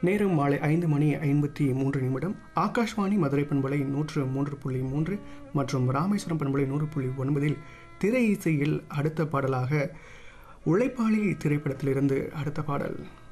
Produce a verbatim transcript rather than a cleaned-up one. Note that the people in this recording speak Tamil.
நேரம் மாலை ஐந்து மணி ஐம்பத்தி மூன்று நிமிடம். ஆகாஷ்வாணி மதுரை பண்பலை நூற்று மூன்று புள்ளி மூன்று மற்றும் ராமேஸ்வரம் பண்பலை நூறு புள்ளி ஒன்பதில் திரை இசையில் அடுத்த பாடலாக உழைப்பாளி திரைப்படத்திலிருந்து அடுத்த பாடல்.